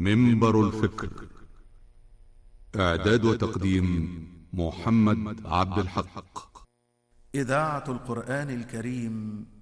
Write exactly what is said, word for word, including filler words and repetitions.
منبر الفكر. إعداد وتقديم محمد عبد الحق. إذاعة القرآن الكريم